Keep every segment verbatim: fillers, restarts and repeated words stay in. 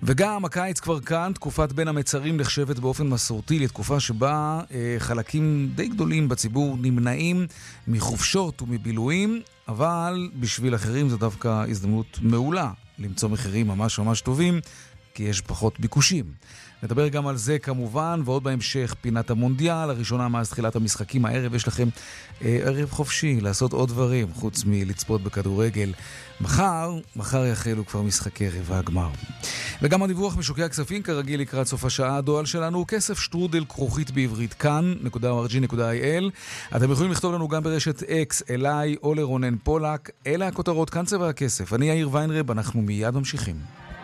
וגם הקיץ כבר כאן, תקופת בין המצרים נחשבת באופן מסורתי לתקופה שבה אה, חלקים די גדולים בציבור נמנעים מחופשות ומבילויים, אבל בשביל אחרים זו דווקא הזדמנות מעולה למצוא מחירים ממש ממש טובים, כי יש פחות ביקושים. נדבר גם על זה כמובן, ועוד בהמשך פינת המונדיאל, הראשונה מאז תחילת המשחקים. הערב יש לכם אה, ערב חופשי לעשות עוד דברים, חוץ מלצפות בכדורגל. מחר, מחר יחלו כבר משחקי רבע הגמר. וגם הדיווח משוקי הכספים, כרגיל לקראת סוף השעה. הדואל שלנו, כסף שטרודל כרוכית בעברית כאן, נקודה או אר ג'י נקודה איי אל. אתם יכולים לכתוב לנו גם ברשת אקס, אליי או לרונן פולק. אלה הכותרות, כאן צבע הכסף. אני יאיר ויינרב, אנחנו מיד ממשיכים.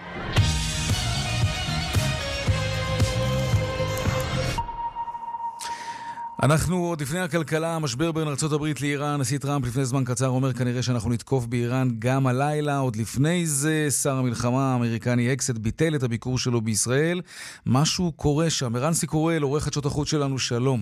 אנחנו עוד לפני הכלכלה, המשבר בין ארצות הברית לאיראן. הנשיא טראמפ לפני זמן קצר אומר כנראה שאנחנו נתקוף באיראן גם הלילה. עוד לפני זה שר המלחמה האמריקני אקסט ביטל את הביקור שלו בישראל. משהו קורה שם. ערן סיקורל, עורך חדשות החוץ שלנו, שלום.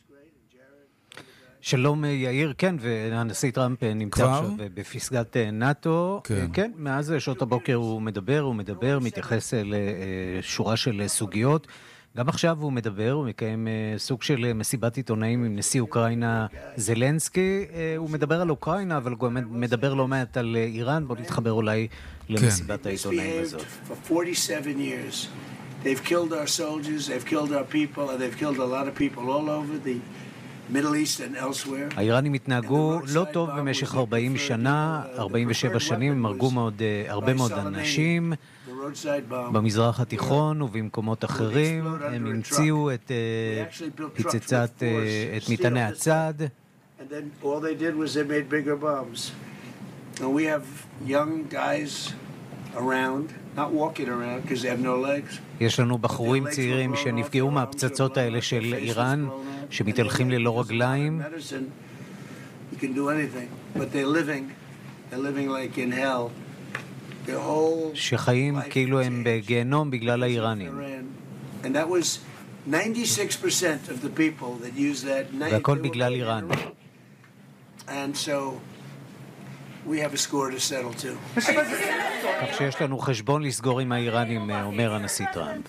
שלום יאיר, כן, והנשיא טראמפ נמצא כבר? עכשיו בפסגת נאטו. כן. כן, מאז שעות הבוקר הוא מדבר, הוא מדבר, מתייחס לשורה של סוגיות. גם עכשיו הוא מדבר, הוא מקיים uh, סוג של uh, מסיבת עיתונאים עם נשיא אוקראינה זלנסקי. Uh, הוא מדבר על אוקראינה, אבל הוא מדבר לא מעט על uh, איראן. בוא נתחבר אולי למסיבת העיתונאים הזאת. For forty-seven years. They've killed our soldiers, they've killed our people, and they've killed a lot of people all over the Middle East and elsewhere. האיראנים התנהגו לא טוב במשך ארבעים שנה, ארבעים ושבע שנים, הם הרגו מאוד, הרבה מאוד אנשים במזרח התיכון ובמקומות אחרים. הם המציאו את פצצת, את מטעני הצד. And then all they did was they made bigger bombs. And we have young guys around, not walking around because they have no legs. יש לנו בחורים צעירים שנפגעו מהפצצות האלה של איראן, שמתהלכים ללא רגליים. You can do anything, but they're living, they're living like in hell. Their whole שחיים כאילו הם בגיהנום בגלל האיראנים. And that was ninety-six percent of the people that use that. והכל בגלל איראן. And so we have a score to settle too. כך שיש לנו חשבון לסגור עם האיראנים, אומר הנשיא טראמפ.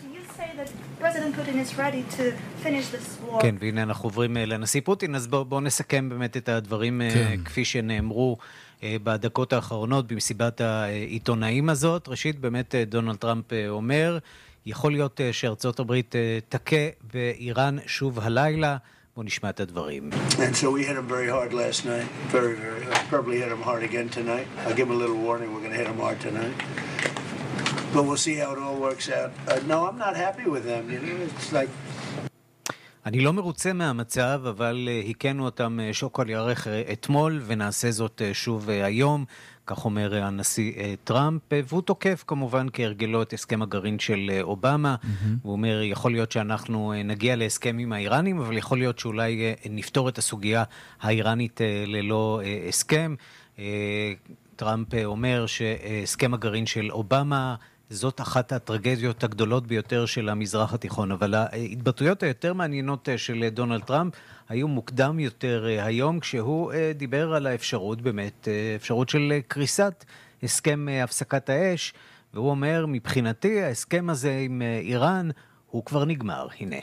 כן, והנה אנחנו עוברים לנשיא פוטין, אז בואו בוא נסכם באמת את הדברים כן. כפי שנאמרו בדקות האחרונות במסיבת העיתונאים הזאת. ראשית, באמת דונלד טראמפ אומר, יכול להיות שארצות הברית תכה באיראן שוב הלילה. בואו נשמע את הדברים. And so we hit him very hard last night. Very, very hard. Probably hit him hard again tonight. I'll give him a little warning. We're going to hit him hard tonight. But we'll see how it all works out. Uh, no, I'm not happy with them. You know, it's like... אני לא מרוצה מהמצב, אבל הכינו אותם שוק על ירך אתמול, ונעשה זאת שוב היום, כך אומר הנשיא טראמפ, והוא תוקף כמובן כהרגלו את הסכם הגרעין של אובמה, mm-hmm. הוא אומר, יכול להיות שאנחנו נגיע להסכם עם האיראנים, אבל יכול להיות שאולי נפתור את הסוגיה האיראנית ללא הסכם. טראמפ אומר שהסכם הגרעין של אובמה, זאת אחת הטרגדיות הגדולות ביותר של המזרח התיכון, אבל ההתבטאויות היותר מעניינות של דונלד טראמפ היו מוקדם יותר היום, כשהוא דיבר על האפשרות, באמת, אפשרות של קריסת הסכם הפסקת האש, והוא אומר, מבחינתי, ההסכם הזה עם איראן הוא כבר נגמר, הנה.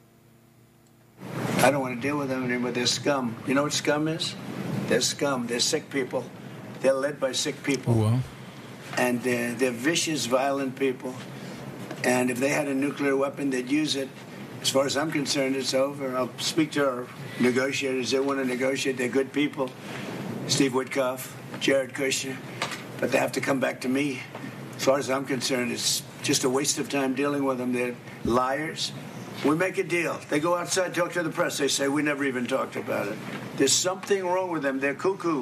I don't want to deal with them anymore, they're scum. You know what scum is? They're scum, they're sick people. They're led by sick people. Wow. And uh, they're vicious, violent people. And if they had a nuclear weapon, they'd use it. As far as I'm concerned, it's over. I'll speak to our negotiators. They want to negotiate. They're good people. Steve Witkoff, Jared Kushner. But they have to come back to me. As far as I'm concerned, it's just a waste of time dealing with them. They're liars. We make a deal. They go outside, talk to the press. They say, we never even talked about it. There's something wrong with them. They're cuckoo.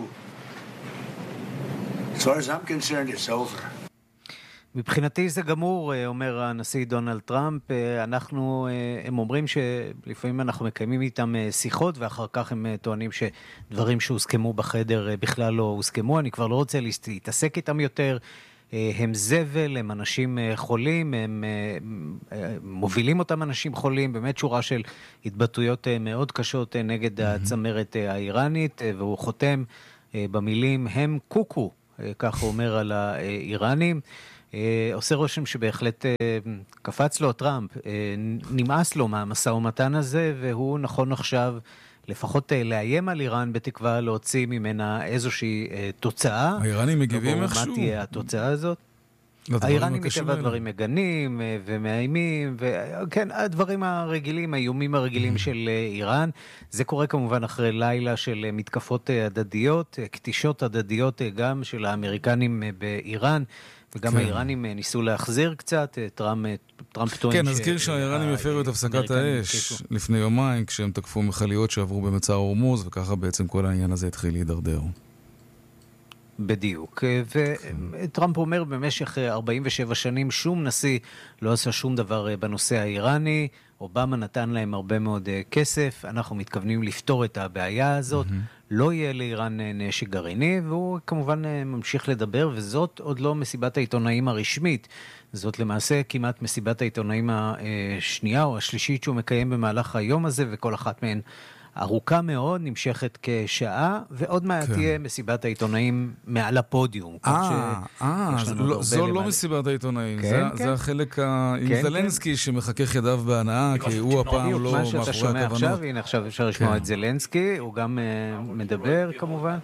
As far as I'm concerned, it's over. מבחינתי זה גמור, אומר הנשיא דונלד טראמפ. אנחנו, הם אומרים שלפעמים אנחנו מקיימים איתם שיחות, ואחר כך הם טוענים שדברים שהוסכמו בחדר בכלל לא הוסכמו. אני כבר לא רוצה להתעסק איתם יותר. הם זבל, הם אנשים חולים, הם מובילים אותם אנשים חולים, באמת שורה של התבטאויות מאוד קשות נגד הצמרת האיראנית, והוא חותם במילים, הם קוקו. כך הוא אומר על האיראנים. עושה רושם שבהחלט קפץ לו טראמפ, נמאס לו מהמשא ומתן הזה, והוא נכון עכשיו לפחות לאיים על איראן בתקווה להוציא ממנה איזושהי תוצאה. האיראנים מגיבים איכשהו? מה תהיה התוצאה הזאת? האיראנים מטבע הדברים מגנים ומאיימים, וכן, הדברים הרגילים, האיומים הרגילים של איראן. זה קורה כמובן אחרי לילה של מתקפות הדדיות, כתישות הדדיות גם של האמריקנים באיראן, וגם כן. האיראנים ניסו להחזיר קצת, טראמפ, טראמפ טוען... כן, נזכיר שהאיראנים הפרו את הפסקת האש לפני יומיים, כשהם תקפו מכליות שעברו במצע הורמוז, וככה בעצם כל העניין הזה התחיל להידרדר. בדיוק, וטראמפ אומר במשך ארבעים ושבע שנים שום נשיא לא עשה שום דבר בנושא האיראני, אובמה נתן להם הרבה מאוד כסף, אנחנו מתכוונים לפתור את הבעיה הזאת, לא יהיה לאיראן נשק גרעיני, והוא כמובן ממשיך לדבר, וזאת עוד לא מסיבת העיתונאים הרשמית, זאת למעשה כמעט מסיבת העיתונאים השנייה או השלישית שהוא מקיים במהלך היום הזה, וכל אחת מהן ארוכה מאוד, נמשכת כשעה, ועוד מעט תהיה מסיבת העיתונאים מעל הפודיום. אה, אה, זו לא מסיבת העיתונאים, זה החלק עם זלנסקי שמחכך ידיו בהנאה, כי הוא הפעם לא מאחורי הכוונות. מה שאתה שומע עכשיו, הנה עכשיו אפשר לשמוע את זלנסקי, הוא גם מדבר כמובן.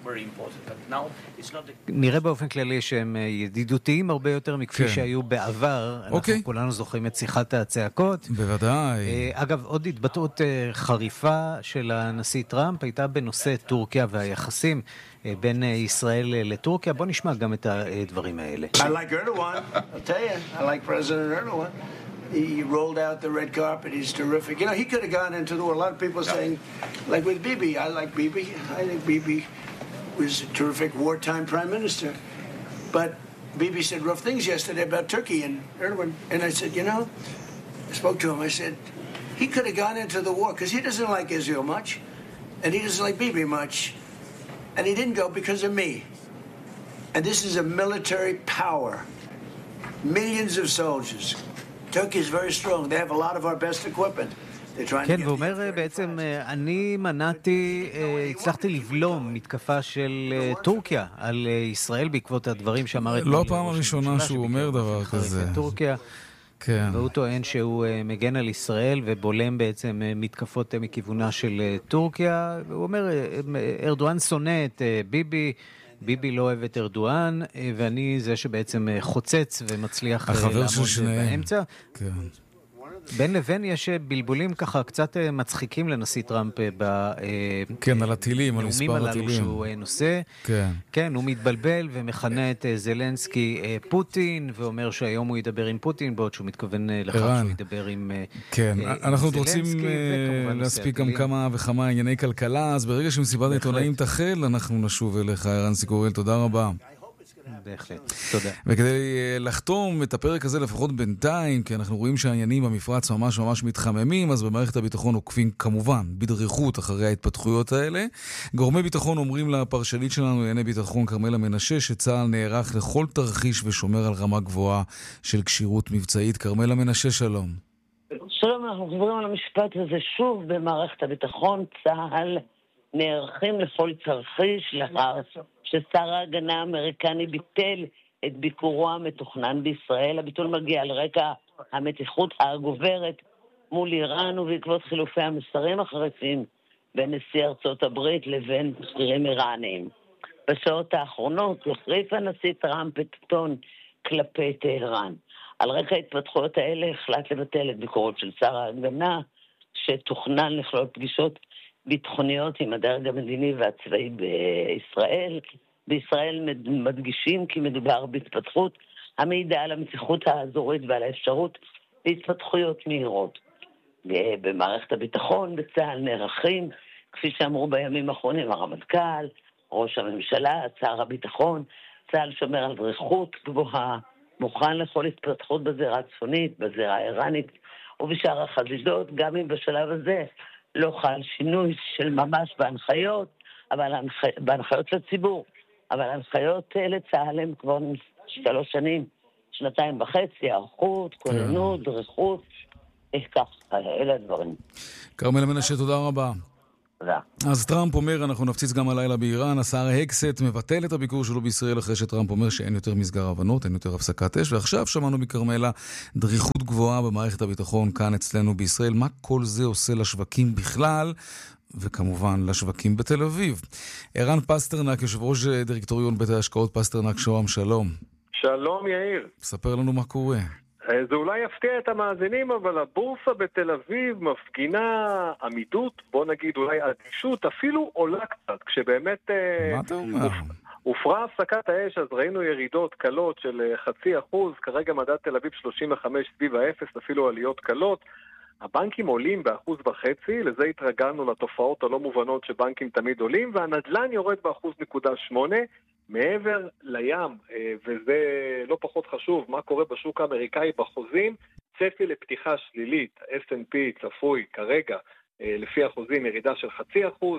נראה באופן כללי שהם ידידותיים הרבה יותר מכפי שהיו בעבר, אנחנו כולנו זוכרים את שיחת הצעקות. בוודאי. אגב, עוד התבטאות חריפה של הנשיא טראמפ הייתה בנושא טורקיה והיחסים בין ישראל לטורקיה. בוא נשמע גם את הדברים האלה. I like Erdogan, I'll tell you. I like President Erdogan. He rolled out the red carpet. He's terrific. You know, he could have gone into the war. A lot of people saying, like with Bibi, I like Bibi. I think Bibi was a terrific wartime prime minister. But Bibi said rough things yesterday about Turkey and Erdogan. And I said, you know, I spoke to him. I said, he could have gone into the war because he doesn't like Israel much, and he doesn't like Bibi much, and he didn't go because of me. And this is a military power. Millions of soldiers. Turkey is very strong. They have a lot of our best equipment. כן, והוא אומר בעצם, אני מנעתי, הצלחתי לבלום מתקפה של טורקיה על ישראל בעקבות הדברים שאמר את... לא הפעם הראשונה שהוא אומר דבר כזה. טורקיה. כן. והוא טוען שהוא מגן על ישראל ובולם בעצם מתקפות מכיוונה של טורקיה. הוא אומר, ארדואן שונא את ביבי, ביבי לא אוהב את ארדואן, ואני זה שבעצם חוצץ ומצליח לעמוד באמצע. כן. בין לבין יש בלבולים ככה קצת מצחיקים לנשיא טראמפ כן, על הטילים, על מספר הטילים שהוא נושא. כן. כן, הוא מתבלבל ומכנה את זלנסקי פוטין, ואומר שהיום הוא ידבר עם פוטין, בעוד שהוא מתכוון לכך שהוא ידבר עם כן, אנחנו רוצים להספיק גם כמה וכמה ענייני כלכלה, אז ברגע שמסיבת העיתונאים תחל, אנחנו נשוב אליך, ערן סיקורל, תודה רבה. בהחלט, תודה. וכדי לחתום את הפרק הזה לפחות בינתיים, כי אנחנו רואים שהעניינים במפרץ ממש ממש מתחממים, אז במערכת הביטחון עוקבים כמובן בדריכות אחרי ההתפתחויות האלה. גורמי ביטחון אומרים לפרשנית שלנו לענייני ביטחון כרמלה מנשה שצה"ל נערך לכל תרחיש ושומר על רמה גבוהה של כשירות מבצעית. כרמלה מנשה, שלום. שלום, אנחנו חוזרים על המשפט הזה שוב. במערכת הביטחון צה"ל נערכים לכל תרחיש לאחר ששר ההגנה האמריקני ביטל את ביקורו המתוכנן בישראל. הביטול מגיע על רקע המתיחות הגוברת מול איראן ובעקבות חילופי המסרים החריפים בין נשיא ארצות הברית לבין בכירים איראניים. בשעות האחרונות החריף הנשיא טראמפ את טון כלפי טהרן. על רקע ההתפתחויות האלה החלט לבטל את ביקורות של שר ההגנה, שתוכנן לכלול פגישות ביטחוניות עם הדרג המדיני והצבאי בישראל. בישראל מדגישים כי מדובר בהתפתחות המעידה על המתיחות האזורית ועל האפשרות להתפתחויות מהירות. במערכת הביטחון בצה"ל נערכים, כפי שאמרו בימים האחרונים הרמטכ"ל, ראש הממשלה, שר הביטחון, צה"ל שומר על דריכות גבוהה, מוכן לכל התפתחות בזירה הצפונית, בזירה האיראנית ובשאר החזיתות, גם אם בשלב הזה לא חל שינוי של ממש בהנחיות, אבל בהנחיות לציבור, אבל ההנחיות לצה"ל הם כבר שלוש שנים, שנתיים וחצי, הערכות, כוננות, דריכות, כך, אלה הדברים. כרמלה מנשה, תודה רבה. תודה. אז טראמפ אומר, אנחנו נפציץ גם הלילה באיראן, השר הקסט מבטל את הביקור שלו בישראל אחרי שטראמפ אומר שאין יותר מסגר הבנות, אין יותר הפסקת אש, ועכשיו שמענו מכרמלה דריכות גבוהה במערכת הביטחון כאן אצלנו בישראל. מה כל זה עושה לשווקים בכלל, וכמובן לשווקים בתל אביב? ערן פסטרנק, יושב ראש דירקטוריון בית ההשקעות פסטרנק שוהם, שלום. שלום יאיר. ספר לנו מה קורה. זה אולי יפתיע את המאזינים, אבל הבורסה בתל אביב מפגינה עמידות, בוא נגיד אולי אדישות, אפילו עולה קצת, כשבאמת מה אתה אומר? הופרה הפסקת האש, אז ראינו ירידות קלות של חצי אחוז, כרגע מדד תל אביב שלושים וחמש סביב האפס, אפילו עליות קלות. הבנקים עולים באחוז וחצי, לזה התרגלנו לתופעות הלא מובנות שבנקים תמיד עולים, והנדלן יורד באחוז נקודה שמונה, מעבר לים, וזה לא פחות חשוב, מה קורה בשוק האמריקאי בחוזים, צפי לפתיחה שלילית, אס אנד פי צפוי כרגע, לפי החוזים ירידה של חצי אחוז,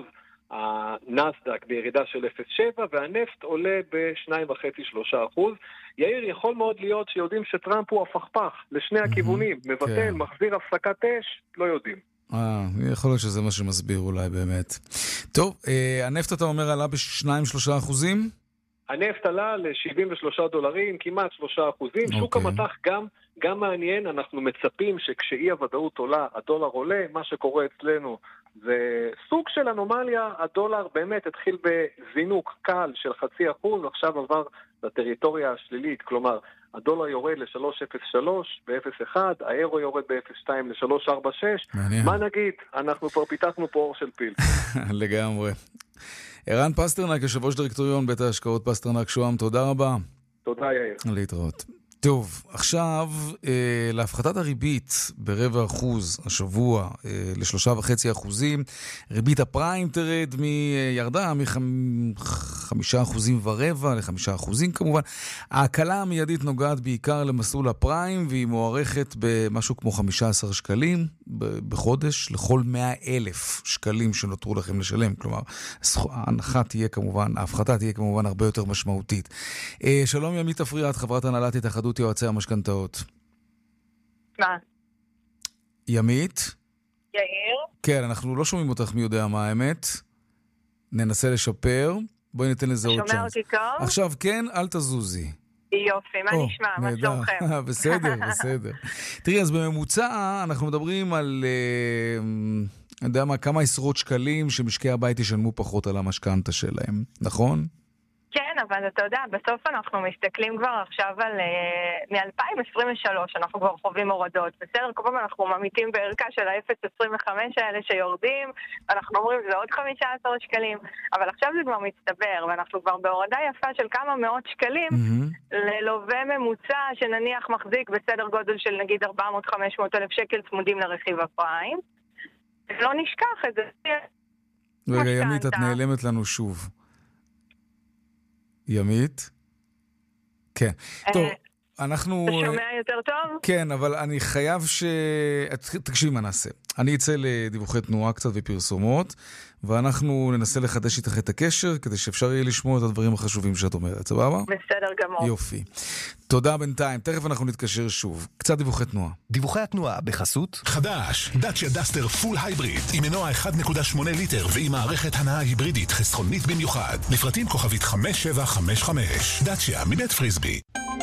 הנסדק בירידה של אפס נקודה שבע, והנפט עולה ב-שתיים נקודה חמש שלושה אחוז. יאיר, יכול מאוד להיות שיודעים שטראמפ הוא הפכפך לשני הכיוונים, מבטל, מחזיר הפסקת אש, לא יודעים. אה, יכול להיות שזה מה שמסביר אולי באמת. טוב, הנפט אתה אומר עלה ב-שתיים שלושה אחוזים? הנפט עלה ל-שבעים ושלושה דולרים, כמעט שלושה אחוזים. Okay. שוק המטח גם, גם מעניין, אנחנו מצפים שכשאי הוודאות עולה, הדולר עולה, מה שקורה אצלנו זה סוג של אנומליה, הדולר באמת התחיל בזינוק קל של חצי אחוז, עכשיו עבר לטריטוריה השלילית, כלומר, הדולר יורד ל-שלוש נקודה אפס שלוש ב-אפס נקודה אחת, האירו יורד ב-אפס נקודה שתיים ל-שלוש נקודה ארבע שש. מעניין. מה נגיד? אנחנו כבר פיתחנו פה אור של פיל. לגמרי. ערן פסטרנק, יושב ראש דירקטוריון בית ההשקעות פסטרנק שוהם, תודה רבה. תודה יאיר. להתראות. טוב, עכשיו אה, להפחתת הריבית ברבע אחוז השבוע אה, לשלושה וחצי אחוזים, ריבית הפריים תרד מירדה מחמישה אחוזים ורבע לחמישה אחוזים כמובן. ההקלה המיידית נוגעת בעיקר למסלול הפריים, והיא מוערכת במשהו כמו חמישה עשר שקלים בחודש לכל מאה אלף שקלים שנותרו לכם לשלם. כלומר, ההנחה תהיה כמובן, ההפחתה תהיה כמובן הרבה יותר משמעותית. אה, שלום ימית אפריאט, חברת הנהלת התאחדות יועצי המשכנתאות. מה? ימית? יאיר? כן, אנחנו לא שומעים אותך מי יודע מה האמת. ננסה לשפר. בואי ניתן לזה עוד צ'אנס. שומע אותי טוב? עכשיו כן, אל תזוזי. יופי, מה או, נשמע? מה שלומכם? בסדר, בסדר. תראי, אז בממוצע אנחנו מדברים על, אה, אני יודע מה, כמה עשרות שקלים שמשקי הבית ישלמו פחות על המשכנתה שלהם, נכון? כן, אבל אתה יודע, בסוף אנחנו מסתכלים כבר עכשיו על מ-אלפיים עשרים ושלוש, אנחנו כבר חווים הורדות. בסדר, כל פעם אנחנו ממיתים בערכה של ה-אפס נקודה עשרים וחמש האלה שיורדים, אנחנו אומרים זה עוד חמישה עשר שקלים, אבל עכשיו זה כבר מצטבר, ואנחנו כבר בהורדה יפה של כמה מאות שקלים, mm-hmm. ללווה ממוצע שנניח מחזיק בסדר גודל של נגיד ארבע מאות חמש מאות אלף שקל צמודים לרכיב הפריים. לא נשכח את זה. רגע, ימית, את נעלמת לנו שוב. ימית? כן. טוב, אנחנו... אתה שומע יותר טוב? כן, אבל אני חייב ש... תקשיב מה נעשה. אני אצא לדיווחי תנועה קצת ופרסומות, ואנחנו ננסה לחדש איתך את הקשר, כדי שאפשר יהיה לשמוע את הדברים החשובים שאת אומרת. סבבה? בסדר גמור. יופי. תודה בינתיים. תכף אנחנו נתקשר שוב. קצת דיווחי תנועה. דיווחי התנועה בחסות חדש, דאצ'יה דסטר פול הייבריד, עם מנוע אחד נקודה שמונה ליטר ועם מערכת הנעה היברידית חסכונית במיוחד. לפרטים כוכבית חמש שבע חמש חמש. דאצ'יה מבית פריסבי.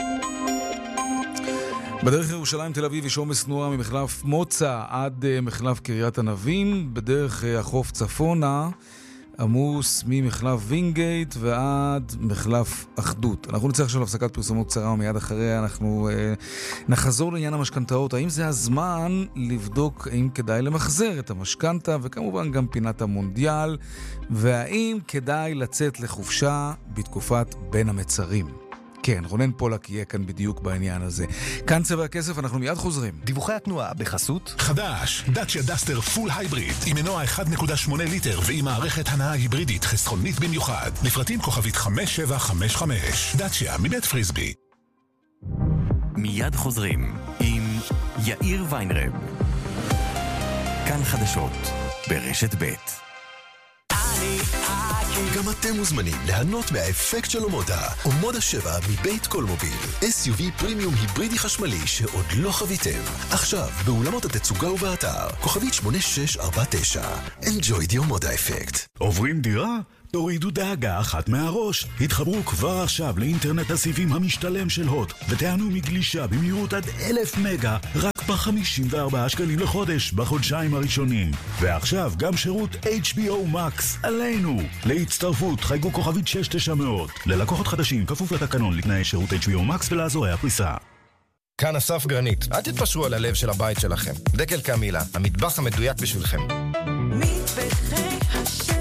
בדרך ירושלים תל אביב יש עומס תנועה ממחלף מוצא עד מחלף קריית ענבים, בדרך החוף צפונה עמוס ממחלף וינגייט ועד מחלף אחדות. אנחנו נצא עכשיו להפסקת פרסומות קצרה ומיד אחריה אנחנו אה, נחזור לעניין המשכנתאות. האם זה הזמן לבדוק האם כדאי למחזר את המשכנתה, וכמובן גם פינת המונדיאל, והאם כדאי לצאת לחופשה בתקופת בין המצרים. כן, רונן פולק יהיה כאן בדיוק בעניין הזה. כאן צבע הכסף, אנחנו מיד חוזרים. דיווחי התנועה בחסות חדש, דאצ'יה דסטר פול הייבריד, עם מנוע אחד נקודה שמונה ליטר ועם מערכת הנעה היברידית חסכונית במיוחד. לפרטים כוכבית חמש שבע חמש חמש. דאצ'יה מבית פריסבי. מיד חוזרים עם יאיר ויינרב. כאן חדשות ברשת ב'. אני גם אתם מוזמנים ליהנות מהאפקט של אומודה. אומודה שבע מבית קולמוביל. אס יו וי פרימיום היברידי חשמלי שעוד לא חוויתם. עכשיו, באולמות התצוגה ובאתר. כוכבית שמונה שש ארבע תשע. Enjoy the אומודה אפקט. עוברים דירה? תורידו דאגה אחת מהראש. התחברו כבר עכשיו לאינטרנט הסיבים המשתלם של הוט, ותענו מגלישה במהירות עד אלף מגה, רק ב-חמישים וארבעה שקלים לחודש בחודשיים הראשונים. ועכשיו גם שירות אייץ' בי או Max עלינו. להצטרפות חייגו כוכבית שש תשע מאות. ללקוחות חדשים כפוף לתקנון לתנאי שירות אייץ' בי או Max ולאזורי הפריסה. כאן אסף גרנית. אל תתפשרו על הלב של הבית שלכם. דקל קמילה, המטבח המדויק בשבילכם. מטבחי השם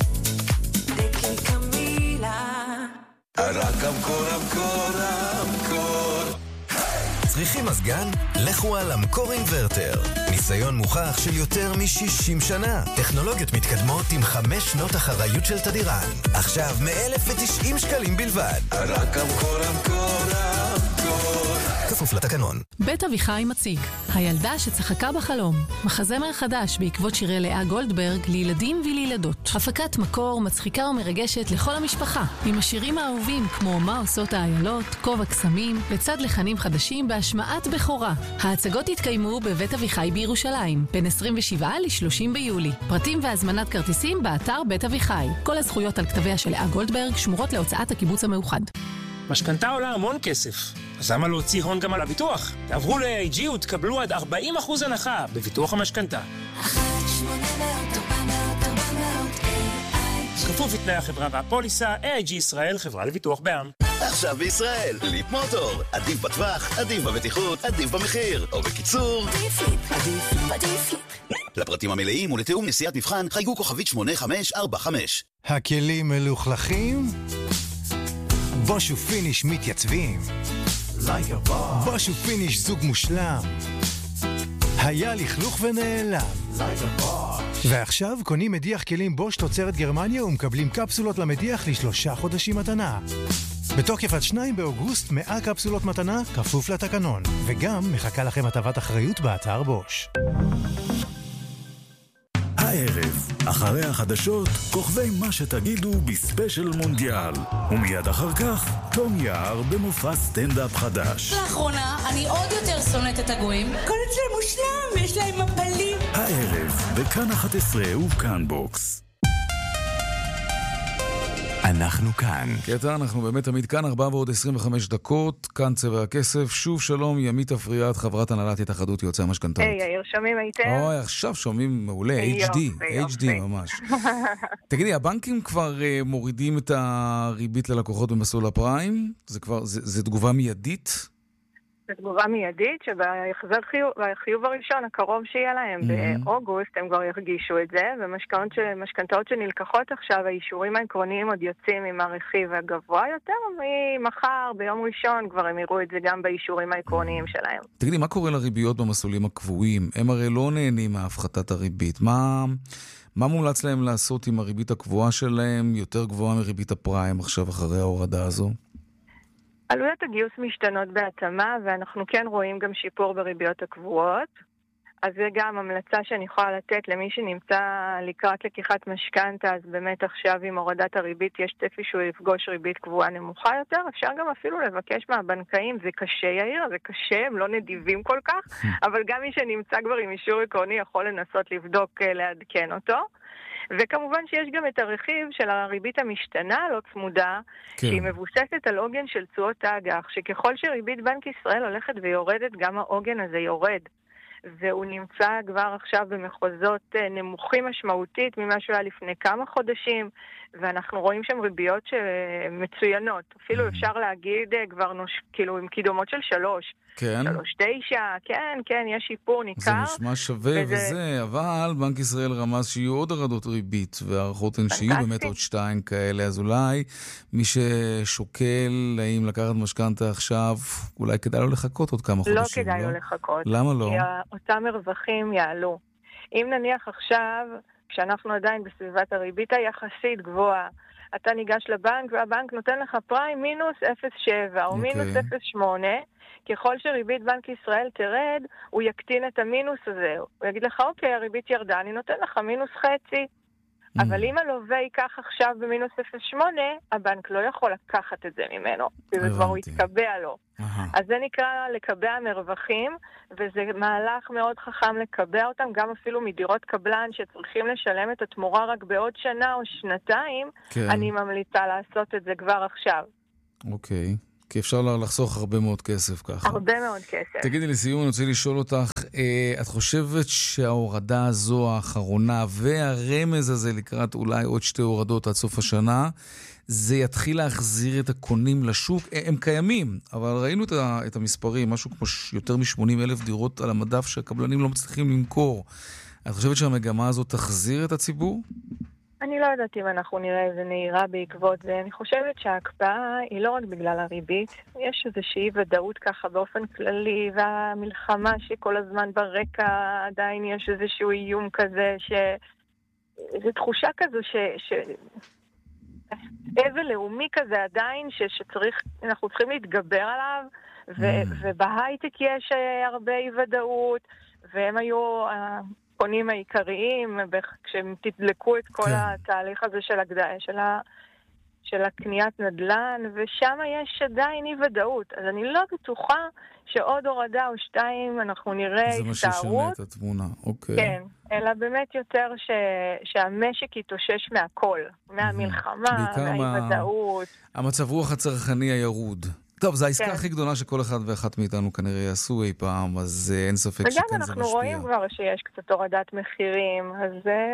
רק אמקור, אמקור, אמקור. צריכים מזגן? לכו על אמקור אינברטר. ניסיון מוכח של יותר מ-שישים שנה. טכנולוגיות מתקדמות עם חמש שנות אחריות של תדירן. עכשיו מ-אלף ותשעים שקלים בלבד. רק אמקור, אמקור, אמקור. כפוף לתקנון. בית אביחי מציג הילדה שצחקה בחלום, מחזמר חדש בעקבות שירי לאה גולדברג לילדים ולילדות. הפקת מקור מצחיקה ומרגשת לכל המשפחה, עם השירים האהובים כמו מה עושות האיילות, כובע קסמים, לצד לחנים חדשים בהשמעת בכורה. ההצגות התקיימו בבית אביחי בירושלים בין עשרים ושבעה ל-שלושים ביולי. פרטים והזמנת כרטיסים באתר בית אביחי. כל הזכויות על כתביה של לאה גולדברג שמורות להוצאת הקיבוץ המאוחד. משכנתה עולה המון כסף, אז למה להוציא הון גם על הביטוח? תעברו ל-איי איי ג'י ותקבלו עד ארבעים אחוז הנחה בביטוח המשכנתה. כפוף לתנאי החברה והפוליסה, איי איי ג'י ישראל, חברה לביטוח בע"מ. עכשיו בישראל, ליפ מוטור. עדיף בטווח, עדיף בבטיחות, עדיף במחיר. או בקיצור, עדיף ליפ, עדיף ליפ, עדיף ליפ. לפרטים המלאים ולתיאום נסיעת מבחן, חייגו כוכבית שמונה חמש ארבע חמש. הכלים מלוכלכים? בוש ופיניש מתייצבים. בוש ופיניש זוג מושלם. היה לכלוך ונעלם. ועכשיו קונים מדיח כלים בוש תוצרת גרמניה ומקבלים קפסולות למדיח לשלושה חודשים מתנה. בתוקף עד שניים באוגוסט מאה קפסולות מתנה כפוף לתקנון. וגם מחכה לכם הטבת אחריות באתר בוש. הערב, אחרי החדשות, כוכבי מה שתגידו בספיישל מונדיאל. ומיד אחר כך, תום יער במופע סטנדאפ חדש. לאחרונה, אני עוד יותר שונאת את הגויים. כל אצלם מושלם, יש להם מפלים. הערב, בכאן אחת עשרה ובכאן בוקס. אנחנו כאן. קטע, אנחנו באמת תמיד כאן, ארבע ועוד עשרים וחמש דקות, כאן צבע הכסף. שוב שלום, ימית אפריאט, חברת הנהלת התאחדות יועצי המשכנתאות. היי, יאיר, שומעים היטב? אוי, עכשיו שומעים מעולה, אייץ' די, אייץ' די ממש. תגידי, הבנקים כבר מורידים את הריבית ללקוחות במסלול הפריים? זה כבר, זה תגובה מיידית? זו תגובה מיידית שבהחזר חיוב הראשון הקרוב שיהיה להם באוגוסט הם כבר ירגישו את זה, ומשכנתאות שנלקחות עכשיו האישורים העקרוניים עוד יוצאים עם הרכיב הגבוה יותר, ומחר ביום ראשון כבר הם יראו את זה גם באישורים העקרוניים שלהם. תגידי, מה קורה לריביות במסלולים הקבועים? הם הרי לא נהנים מהפחתת הריבית. מה מה מומלץ להם לעשות עם הריבית הקבועה שלהם יותר גבוהה מריבית הפריים עכשיו אחרי ההורדה הזו? עלויות הגיוס משתנות בהתאמה, ואנחנו כן רואים גם שיפור בריביות הקבועות. אז זה גם המלצה שאני יכולה לתת למי שנמצא לקראת לקיחת משכנתה, אז באמת עכשיו עם הורדת הריבית יש צפי שהוא יפגוש ריבית קבועה נמוכה יותר. אפשר גם אפילו לבקש מהבנקאים, זה קשה יאיר, זה קשה, הם לא נדיבים כל כך, אבל גם מי שנמצא כבר עם אישור עקרוני יכול לנסות לבדוק, לעדכן אותו. וכמובן שיש גם את הרכיב של הריבית המשתנה, לא צמודה, כן. שהיא מבוססת על עוגן של תשואות האג"ח, שככל שריבית בנק ישראל הולכת ויורדת, גם העוגן הזה יורד. והוא נמצא כבר עכשיו במחוזות נמוכים משמעותית ממה שהוא היה לפני כמה חודשים, ואנחנו רואים שם ריביות מצוינות. אפילו אפשר להגיד כבר נוש... כאילו עם קידומות של שלוש. כן. שלוש תשע, כן, כן, יש שיפור ניכר. זה נשמע שווה וזה... וזה, אבל בנק ישראל רמז שיהיו עוד הרדות ריבית, והערכות הן שיהיו באמת עוד שתיים כאלה, אז אולי מי ששוקל האם לקחת משכנתה עכשיו, אולי כדאי לו לחכות עוד כמה חודשים. לא כדאי לו לחכות. למה לא? כי אותם מרווחים יעלו. אם נניח עכשיו, כשאנחנו עדיין בסביבת הריבית היחסית גבוהה, אתה ניגש לבנק והבנק נותן לך פריים מינוס אפס נקודה שבע או מינוס אפס נקודה שמונה, ככל שריבית בנק ישראל תרד, הוא יקטין את המינוס הזה. הוא יגיד לך, אוקיי, הריבית ירדה, אני נותן לך מינוס חצי. אבל אם הלווה ייקח עכשיו במינוס אפס נקודה שמונה, הבנק לא יכול לקחת את זה ממנו, וזה כבר הוא יתקבע לו. אז זה נקרא לקבע מרווחים, וזה מהלך מאוד חכם לקבע אותם, גם אפילו מדירות קבלן שצריכים לשלם את התמורה רק בעוד שנה או שנתיים, אני ממליצה לעשות את זה כבר עכשיו. אוקיי. כי אפשר לחסוך הרבה מאוד כסף ככה. הרבה מאוד כסף. תגידי לסיום, אני רוצה לשאול אותך, את חושבת שההורדה הזו האחרונה והרמז הזה לקראת אולי עוד שתי הורדות עד סוף השנה, זה יתחיל להחזיר את הקונים לשוק? הם קיימים, אבל ראינו את המספרים, משהו כמו יותר מ-שמונים אלף דירות על המדף שהקבלנים לא מצליחים למכור. את חושבת שהמגמה הזו תחזיר את הציבור? אני לא יודעת אם אנחנו נראה איזה נהירה בעקבות זה. אני חושבת שההקפאה היא לא רק בגלל הריבית. יש איזושהי ודאות ככה באופן כללי, והמלחמה שכל הזמן ברקע עדיין יש איזשהו איום כזה, ש... זו תחושה כזו ש... ש... אבל לאומי כזה עדיין ש... שצריך, אנחנו צריכים להתגבר עליו, ו... ובהייטק יש הרבה אי ודאות, והם היו... קונים העיקריים, כשהם תדלקו את כל התהליך הזה של הגדעה, של, ה, של הקניית נדל"ן, ושם יש עדיין אי ודאות. אז אני לא בטוחה שעוד הורדה או שתיים אנחנו נראה התארות. זה מה ששנה את התמונה, אוקיי. כן, אלא באמת יותר ש, שהמשק יתאושש מהכל, מהמלחמה, מהאי ודאות. המצב רוח הצרכני הירוד. טוב, זו העסקה הכי גדולה שכל אחד ואחת מאיתנו כנראה יעשו אי פעם, אז אין ספק שכן זה משפיע. וגם אנחנו רואים כבר שיש קצת הורדת מחירים, אז...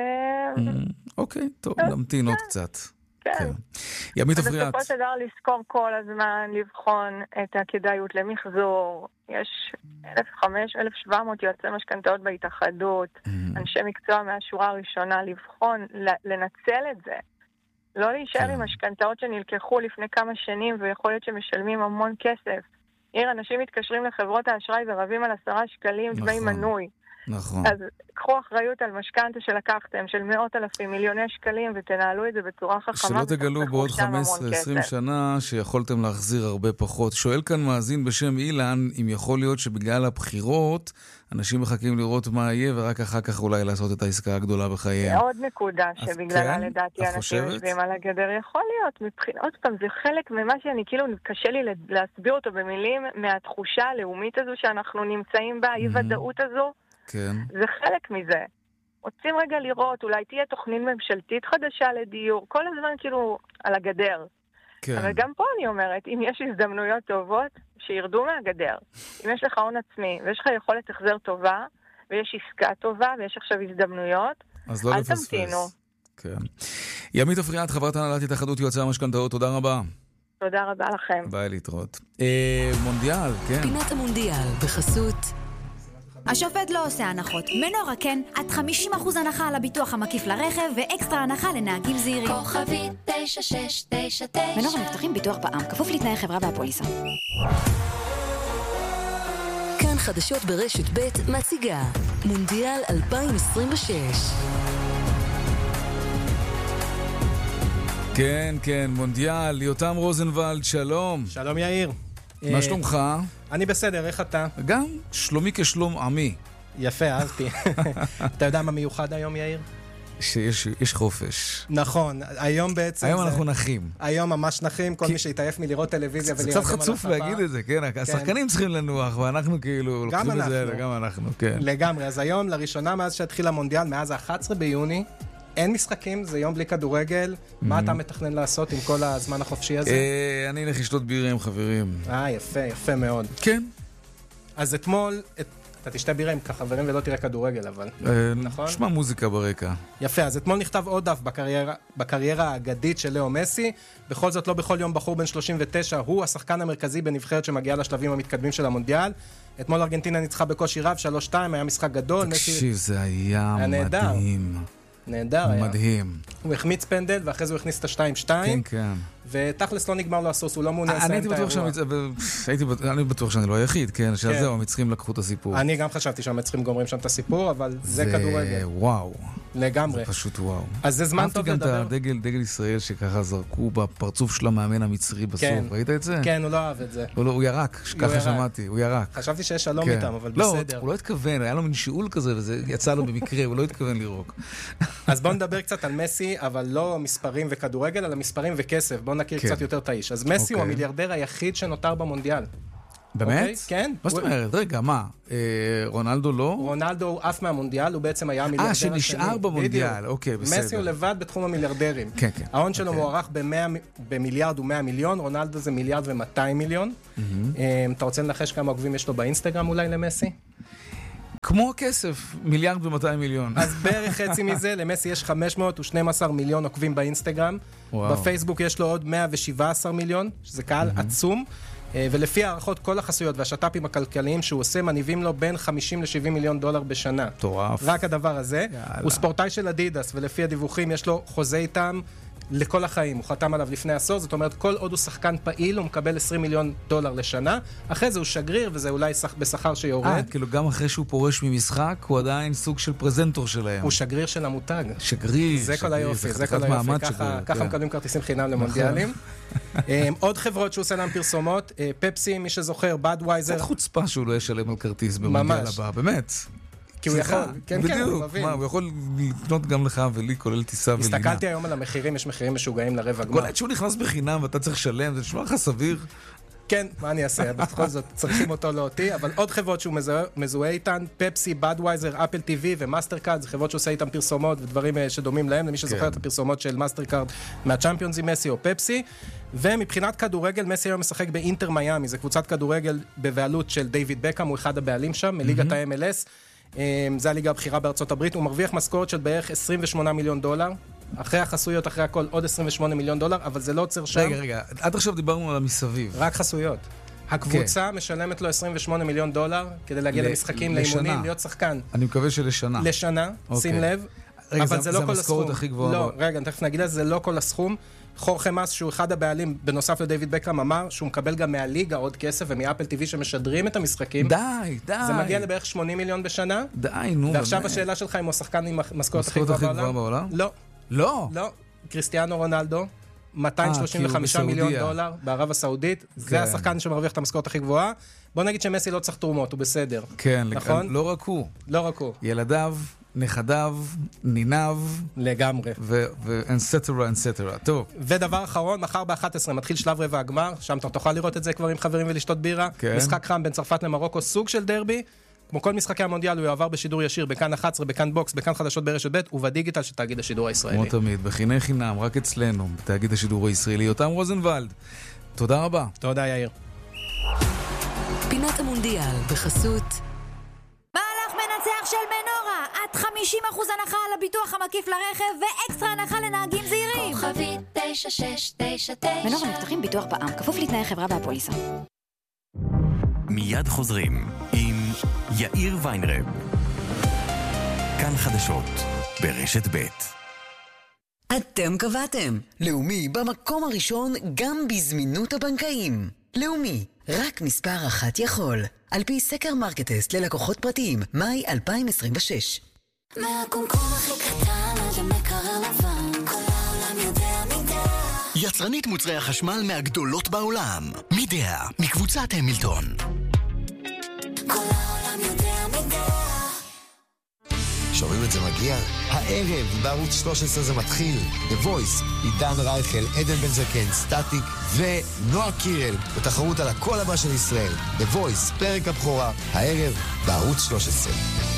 אוקיי, טוב, נמתין עוד קצת. כן. ימית אפריאט. בסופו של דבר לזכור כל הזמן, לבחון את הכדאיות למחזור. יש אלף וחמש מאות, אלף ושבע מאות יועצי משכנתאות בהתאחדות, אנשי מקצוע מהשורה הראשונה, לבחון, לנצל את זה. לא להישאר עם משכנתאות שנלקחו לפני כמה שנים, ויכול להיות שמשלמים המון כסף. עיר, אנשים מתקשרים לחברות האשראי ורבים על עשרה שקלים דמי מנוי. נכון. אז קחו אחריות על משכנתה שלקחתם, של מאות אלפים, מיליוני שקלים, ותנהלו את זה בצורה חכמה. שלא תגלו בעוד חמש עשרה עשרים שנה שיכולתם להחזיר הרבה פחות. שואל כאן מאזין בשם אילן, אם יכול להיות שבגלל הבחירות, אנשים מחכים לראות מה יהיה, ורק אחר כך אולי לעשות את העסקה הגדולה בחייהם. עוד נקודה שבגללה לדעתי אנשים יושבים על הגדר. יכול להיות, מבחינת, עוד פעם, זה חלק ממה שאני כאילו, קשה לי להסביר אותו במילים, מהתחושה הלאומית הזו שאנחנו נמצאים בה, האי-ודאות הזו. כן. זה חלק מזה. רוצים רגע לראות, אולי תהיה תוכנית ממשלתית חדשה לדיור, כל הזמן כאילו על הגדר. כן. אבל גם פה אני אומרת, אם יש הזדמנויות טובות, שירדו מהגדר. אם יש לך הון עצמי, ויש לך יכולת החזר טובה, ויש עסקה טובה, ויש עכשיו הזדמנויות, אז לא אל לפספס. תמתינו. כן. ימית אפריאט, חברת הנהלת התאחדות יועצי המשכנתאות, תודה רבה. תודה רבה לכם. ביי, להתראות. אה, מונדיאל, כן. פינת המונדיאל, בחסות... השופט לא עושה הנחות. מנורה כן, עד חמישים אחוז הנחה על הביטוח המקיף לרכב ואקסטרה הנחה לנהגים זהירים. כוכבית תשע שש תשע תשע. מנורה מבטחים ביטוח בע"מ, כפוף לתנאי חברה והפוליסה. כאן חדשות ברשת ב' מציגה מונדיאל אלפיים עשרים ושש. כן, כן, מונדיאל. יותם רוזנבלד, שלום. שלום יאיר. מה שלומך? אני בסדר, איך אתה? גם שלומי כשלום עמי. יפה, אהבתי. אתה יודע מה מיוחד היום, יאיר? שיש יש חופש. נכון, היום בעצם... היום אנחנו נחים. היום ממש נחים, כל מי שהתאהב מלראות טלוויזיה ולראות... זה קצת חצוף להגיד את זה, כן? השחקנים צריכים לנוח, ואנחנו כאילו... גם אנחנו. גם אנחנו, כן. לגמרי, אז היום, לראשונה מאז שהתחיל המונדיאל, מאז ה-אחד עשר ביוני, אין משחקים, זה יום בלי כדורגל. מה אתה מתכנן לעשות עם כל הזמן החופשי הזה? אני אלך לשתות בירה עם חברים. אה, יפה, יפה מאוד. כן. אז אתמול, אתה תשתה בירה עם חברים ולא תראה כדורגל, אבל... נכון? שמע מוזיקה ברקע. יפה, אז אתמול נכתב עוד דף בקריירה האגדית של לאו מסי. בכל זאת, לא בכל יום בחור בן שלושים ותשע, הוא השחקן המרכזי בנבחרת שמגיע לשלבים המתקדמים של המונדיאל. אתמול ארגנטינה ניצחה בקושי רב, שלוש שתיים, היה משחק גדול. תקשיב, זה היה מדהים. נהדר היה. מדהים. הוא החמיץ פנדל, ואחרי זה הוא הכניס את ה-שתיים שתיים. כן, כן. ותכלס לא נגמר לו הסוס, הוא לא מעוניין לסיים את האירוע. אני בטוח שאני לא היחיד, כן, שזהו, המצרים לקחו את הסיפור. אני גם חשבתי שהמצרים גומרים שם את הסיפור, אבל זה כדורגל. וואו. לגמרי. זה פשוט וואו. אז זה זמן טוב לדבר. אהבתי גם את הדגל, דגל ישראל שככה זרקו בפרצוף של המאמן המצרי בסוף. כן. ראית את זה? כן, הוא לא אהב את זה. הוא, לא, הוא ירק, ככה שמעתי, הוא ירק. חשבתי שיש שלום כן. איתם, אבל לא, בסדר. הוא לא התכוון, היה לו מין שיעול כזה, וזה יצא לו במקרה, הוא לא התכוון לירוק. אז בואו נדבר קצת על מסי, אבל לא מספרים וכדורגל, אלא מספרים וכסף. בואו נכיר כן. קצת יותר את האיש. אז מסי okay. הוא המיליארדר היחיד שנותר במונדיאל. באמת? Okay? כן. מה זאת אומרת? רגע, מה? אה, רונלדו לא? רונלדו הוא אף מהמונדיאל, הוא בעצם היה המיליארדר השני. אה, שנשאר במונדיאל, אוקיי, בסדר. מסי הוא לבד בתחום המיליארדרים. כן, כן. ההון שלו okay. מוערך במיליארד ומאה מיליון, רונלדו זה מיליארד ומאתיים מיליון. Mm-hmm. אתה רוצה לנחש כמה עוקבים יש לו באינסטגרם אולי למסי? כמו הכסף, מיליארד ומאתיים מיליון. אז בערך חצי מזה, למסי יש חמש מאות ושתים עשרה מיליון עוקבים באינסטגרם. וואו. בפייסבוק יש לו עוד מאה ושבע עשרה מיליון, שזה קהל mm-hmm. עצום. ולפי הערכות כל החסויות והשטאפים הכלכליים שהוא עושה, מניבים לו בין חמישים ל-שבעים מיליון דולר בשנה. טורף. רק הדבר הזה. יאללה. הוא ספורטאי של אדידס, ולפי הדיווחים יש לו חוזה איתם לכל החיים. הוא חתם עליו לפני עשור, זאת אומרת, כל עוד הוא שחקן פעיל, הוא מקבל עשרים מיליון דולר לשנה. אחרי זה הוא שגריר, וזה אולי בשכר שיורד. אה, כאילו גם אחרי שהוא פורש ממשחק, הוא עדיין סוג של פרזנטור שלהם. הוא שגריר של המותג. שגריר. זה כל היופי, זה כל היופי. ככה מקבלים כרטיסים חינם למונדיאלים. עוד חברות שהוא עושה להם פרסומות, פפסי, מי שזוכר, בדווייזר. קצת חוצפה שהוא לא ישלם על כרטיס במונדיאל הבא, באמת. כי הוא יכול, כן, כן, הוא מבין. הוא יכול לקנות גם לך ולי, כולל טיסה ולינה. הסתכלתי היום על המחירים, יש מחירים משוגעים לרבע גמר. כל עד שהוא נכנס בחינם ואתה צריך לשלם, זה נשמע לך סביר? כן, מה אני אעשה? בכל זאת צריכים אותו לא אותי, אבל עוד חברות שהוא מזוהה איתן, פפסי, בדווייזר, אפל טי וי ומאסטרקארד, זה חברות שעושה איתן פרסומות ודברים שדומים להם, למי שזוכר את הפרסומות של מאסטרקארד מהצ'אמפיונס עם מסי או פפסי. ומבחינת כדורגל, מסי היום משחק באינטר מיאמי, זה קבוצת כדורגל בבעלות של דיוויד בקאם, הוא אחד הבעלים שם, מליגת ה-אם אל אס. זה הליגה הבכירה בארצות הברית, הוא מרוויח משכורת של בערך עשרים ושמונה מיליון דולר, אחרי החסויות, אחרי הכל, עוד עשרים ושמונה מיליון דולר, אבל זה לא עוצר שם. רגע, רגע, עד עכשיו דיברנו על המסביב. רק חסויות. הקבוצה משלמת לו עשרים ושמונה מיליון דולר, כדי להגיע למשחקים, לאימונים, להיות שחקן. אני מקווה שלשנה. לשנה, שים לב. אבל זה לא כל הסכום. לא, רגע, אני תכף נגיד, זה לא כל הסכום. חורכה מס, שהוא אחד הבעלים, בנוסף לדיוויד בקאם, אמר שהוא מקבל גם מהליגה עוד כסף, ומאפל טי וי שמשדרים את המשחקים. די, די. זה מגיע לבערך שמונים מיליון בשנה. די, נו. ועכשיו השאלה שלך, אם הוא השחקן עם המשכורת הכי גבוהה בעולם? לא. לא? לא. קריסטיאנו רונלדו, מאתיים שלושים וחמישה מיליון דולר בערב הסעודית. זה השחקן שמרוויח את המשכורת הכי גבוהה. בוא נגיד שמסי לא צריך תרומות, הוא בסדר. כן, לא רק הוא. לא רק הוא. ילדיו, נכדיו, ניניו. לגמרי. ואנסטרה, אנסטרה. טוב. ודבר אחרון, מחר ב-אחת עשרה מתחיל שלב רבע הגמר, שם אתה תוכל לראות את זה כבר עם חברים ולשתות בירה. משחק חם בין צרפת למרוקו, סוג של דרבי. כמו כל משחקי המונדיאל, הוא יעבר בשידור ישיר, בכאן אחת עשרה, בכאן בוקס, בכאן חדשות ברשת ב' ובדיגיטל של תאגיד השידור הישראלי. כמו תמיד, בחיני חינם, רק אצלנו, בתאגיד השידור הישראלי. יותם רוזנבלד, תודה רבה. תודה, יאיר. פינת המונדיאל בחסות מהלך מנצח של מנורה, עד חמישים אחוז הנחה על הביטוח המקיף לרכב ואקסטרה הנחה לנהגים זהירים. כוכבית תשע שש תשע תשע. מנורה מבטחים ביטוח בע"מ, כפוף לתנאי חברה והפוליסה. מיד חוזרים עם יאיר ויינרב. כאן חדשות ברשת ב'. אתם קבעתם. לאומי במקום הראשון גם בזמינות הבנקאים. לאומי, רק מספר אחת יכול. על פי סקר מרקטסט ללקוחות פרטיים, מאי אלפיים עשרים ושש. מהקומקום הכי קטן עד המקרר לבן, כל העולם יודע מידע. יצרנית מוצרי החשמל מהגדולות בעולם. מידע, מקבוצת המילטון. כל העולם יודע מידע. שומעים את זה מגיע? הערב בערוץ שלוש עשרה זה מתחיל. The Voice, עידן רייכל, עדן בן זקן, סטטיק ונועה קירל בתחרות על הקול הבא של ישראל. The Voice, פרק הבכורה, הערב בערוץ שלוש עשרה.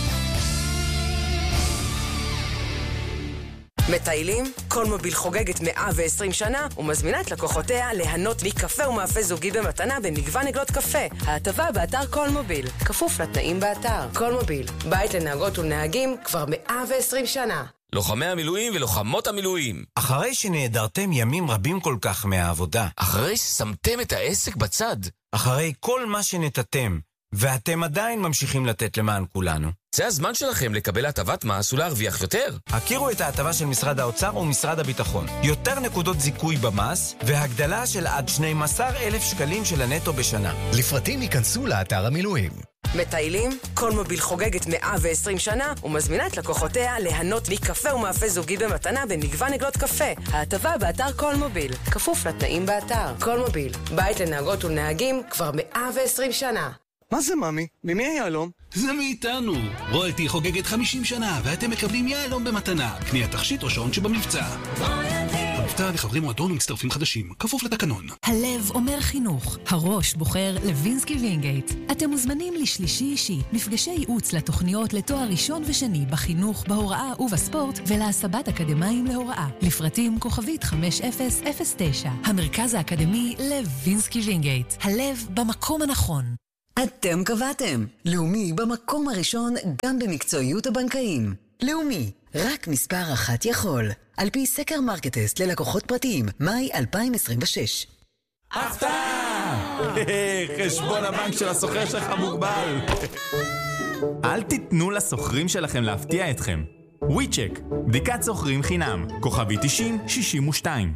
מטיילים? קולמוביל חוגגת מאה ועשרים שנה ומזמינה את לקוחותיה ליהנות מקפה ומאפה זוגי במתנה במגוון עגלות קפה. ההטבה באתר קולמוביל, כפוף לתנאים באתר. קולמוביל, בית לנהגות ולנהגים כבר מאה ועשרים שנה. לוחמי המילואים ולוחמות המילואים. אחרי שנעדרתם ימים רבים כל כך מהעבודה. אחרי ששמתם את העסק בצד. אחרי כל מה שנתתם, ואתם עדיין ממשיכים לתת למען כולנו. זה הזמן שלכם לקבל הטבת מס ולהרוויח יותר. הכירו את ההטבה של משרד האוצר ומשרד הביטחון. יותר נקודות זיכוי במס, והגדלה של עד שנים עשר אלף שקלים של הנטו בשנה. לפרטים ייכנסו לאתר המילואים. מטיילים? קולמוביל חוגגת מאה ועשרים שנה ומזמינה את לקוחותיה ליהנות מקפה ומאפה זוגי במתנה במגוון עגלות קפה. ההטבה באתר קולמוביל, כפוף לתנאים באתר. קולמוביל, בית לנהגות ולנהגים כבר מאה ועשרים שנה. מה זה ממי? ממי היעלום? זה מאיתנו. רויאלטי חוגגת חמישים שנה ואתם מקבלים יעלום במתנה. קניית תכשיט או שעון שבמבצע. המבצע לחברים מועדון ומצטרפים חדשים, כפוף לתקנון. הלב אומר חינוך, הראש בוחר לוינסקי וינגייט. אתם מוזמנים לשלישי אישי, מפגשי ייעוץ לתוכניות לתואר ראשון ושני בחינוך, בהוראה ובספורט ולהסבת אקדמיים להוראה. לפרטים כוכבית חמש אפס אפס תשע. המרכז האקדמי לוינסקי וינגייט. הלב במקום הנכון. אתם קבעתם. לאומי במקום הראשון גם במקצועיות הבנקאים. לאומי, רק מספר אחת יכול. על פי סקר מרקטסט ללקוחות פרטיים, מאי אלפיים עשרים ושש. הפתעה! חשבון הבנק של הסוחר שלך מוגבל. אל תיתנו לסוחרים שלכם להפתיע אתכם. וויצ'ק, בדיקת סוחרים חינם, כוכבי תשעים שישים ושתיים.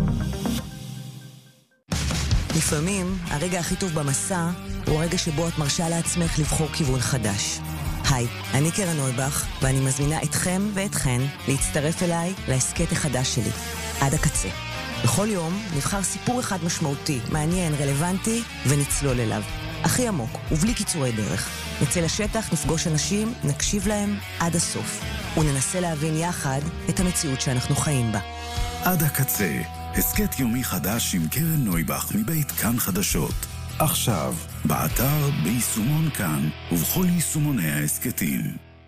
לפעמים, הרגע הכי טוב במסע הוא הרגע שבו את מרשה לעצמך לבחור כיוון חדש. היי, אני קרן נויבך, ואני מזמינה אתכם ואתכן להצטרף אליי לעסקת החדש שלי, עד הקצה. בכל יום נבחר סיפור אחד משמעותי, מעניין, רלוונטי, ונצלול אליו. הכי עמוק, ובלי קיצורי דרך. נצא לשטח, נפגוש אנשים, נקשיב להם עד הסוף, וננסה להבין יחד את המציאות שאנחנו חיים בה. עד הקצה, הסקט יומי חדש עם קרן נויבך מבית כאן חדשות. עכשיו, באתר, ביישומון כאן, ובכל יישומוני העסקתים.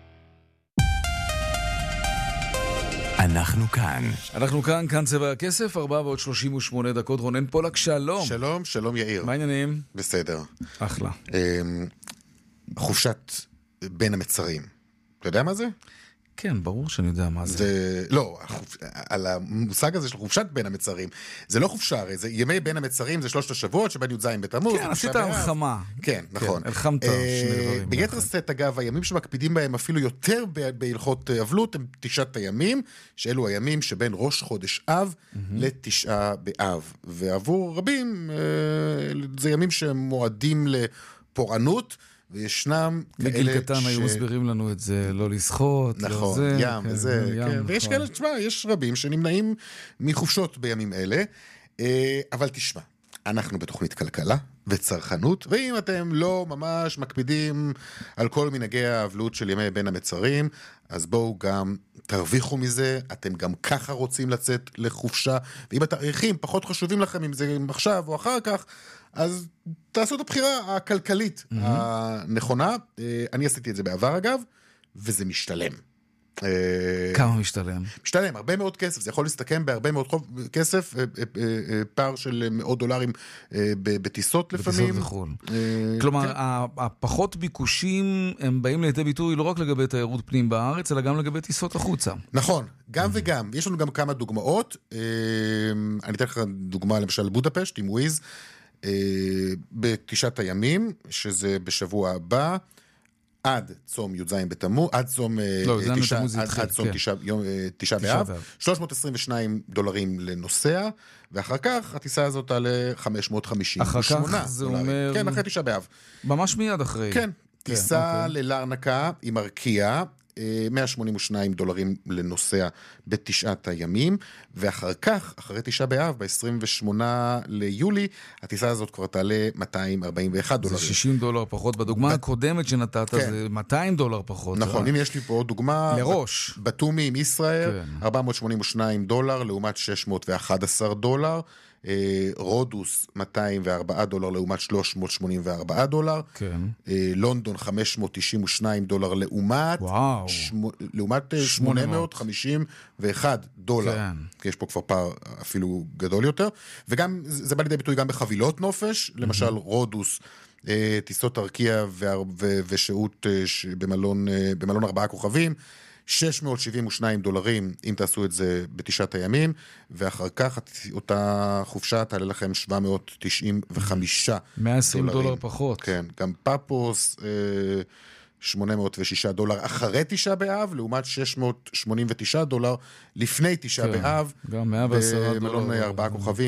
אנחנו כאן. אנחנו כאן, כאן צבע הכסף, ארבע ועוד שלושים ושמונה דקות. רונן פולק, שלום. שלום, שלום יאיר. מה העניינים? בסדר. אחלה. חופשת בין המצרים. אתה יודע מה זה? כן, ברור שאני יודע מה זה. זה לא, על המושג הזה של חופשת בין המצרים, זה לא חופשה הרי, זה ימי בין המצרים, זה שלושת השבועות שבין י"ז בתמוז. כן, עשית הלחמה. כן, נכון. הלחמת שני דברים. ביתר שאת, אגב, הימים שמקפידים בהם אפילו יותר בהלכות אבלות, הם תשעת הימים, שאלו הימים שבין ראש חודש אב לתשעה באב. ועבור רבים, זה ימים שמועדים לפורענות, וישנם כאלה ש... מגיל קטן היו מסבירים לנו את זה, לא לשחות, נכון, לא זה. ים וזה, כן. ויש כאלה, תשמע, יש רבים שנמנעים מחופשות בימים אלה, אבל תשמע, אנחנו בתוכנית כלכלה וצרכנות, ואם אתם לא ממש מקפידים על כל מנהגי האבלות של ימי בין המצרים, אז בואו גם תרוויחו מזה, אתם גם ככה רוצים לצאת לחופשה, ואם התאריכים פחות חשובים לכם, אם זה עכשיו או אחר כך, אז תעשו את הבחירה הכלכלית mm-hmm. הנכונה. אני עשיתי את זה בעבר אגב, וזה משתלם. כמה משתלם? משתלם, הרבה מאוד כסף, זה יכול להסתכם בהרבה מאוד כסף, פער של מאות דולרים בטיסות לפעמים. בטיסות וחול. כלומר, הפחות ביקושים הם באים לידי ביטוי לא רק לגבי תיירות פנים בארץ, אלא גם לגבי טיסות החוצה. נכון, גם וגם. יש לנו גם כמה דוגמאות. אני אתן לך דוגמה למשל בודפשט עם וויז, בתשעת הימים, שזה בשבוע הבא, עד צום י"ז בתמוז, עד צום תשעה באב, שלוש מאות עשרים ושניים דולרים לנוסע, ואחר כך הטיסה הזאת עלה חמש מאות חמישים ושמונה. אחר כך זה אומר... כן, אחרי תשעה באב. ממש מיד אחרי. כן, טיסה ללרנקה עם ארקיע, מאה שמונים ושניים דולרים לנוסע בתשעת הימים, ואחר כך, אחרי תשעה באב, ב-עשרים ושמונה ליולי, הטיסה הזאת כבר תעלה מאתיים ארבעים ואחד דולרים. זה שישים דולר פחות. בדוגמה הקודמת שנתת זה מאתיים דולר פחות. נכון, אם יש לי פה עוד דוגמה... לראש. בתומי עם ישראל, ארבע מאות שמונים ושניים דולר, לעומת שש מאות ואחד עשר דולר. רודוס מאתיים וארבעה דולר לעומת שלוש מאות שמונים וארבעה דולר. כן. לונדון חמש מאות תשעים ושניים דולר לעומת וואו. לעומת שמונה מאות חמישים ואחד דולר. כן. כי יש פה כבר פער אפילו גדול יותר. וגם זה בא לידי ביטוי גם בחבילות נופש, למשל רודוס, טיסות ארקיע ושהות במלון במלון ארבעה כוכבים, שש מאות שבעים ושניים דולרים אם תעשו את זה בתשעת הימים, ואחר כך אותה חופשה תעלה לכם שבע מאות תשעים וחמישה דולרים. מאה ועשרים דולר פחות. כן, גם פאפוס שמונה מאות ושישה דולר אחרי תשעה באב, לעומת שש מאות שמונים ותשעה דולר לפני תשעה באב. גם מאה ועשרה דולר. במלון ארבעה כוכבים.